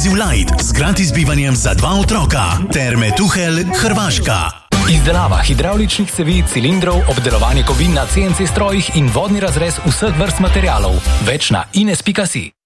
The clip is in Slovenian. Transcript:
Inclusive Light z gratis bivanjem za 2 otroka. Terme Tuhelj, Hrvaška. Izdelava hidravličnih cevi, cilindrov, obdelovanje kovin na CNC strojih in vodni razrez vseh vrst materialov. Več na ines.si.